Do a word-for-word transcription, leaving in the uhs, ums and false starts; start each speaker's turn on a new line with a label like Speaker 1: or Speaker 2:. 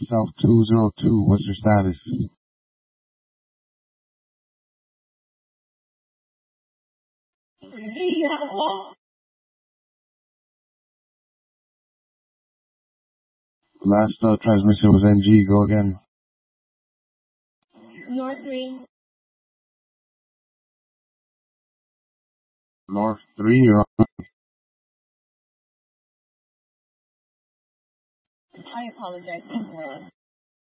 Speaker 1: South two zero two. What's your status? Last uh, transmission was N G. Go again.
Speaker 2: North three.
Speaker 1: North three, you're on.
Speaker 2: I apologize.